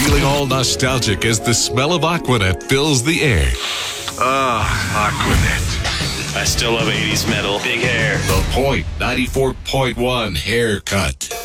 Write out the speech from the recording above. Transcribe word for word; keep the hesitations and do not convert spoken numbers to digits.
feeling all nostalgic as the smell of Aquanet fills the air. Ah, Aquanet. I still love eighties metal. Big hair. The Point ninety-four point one haircut.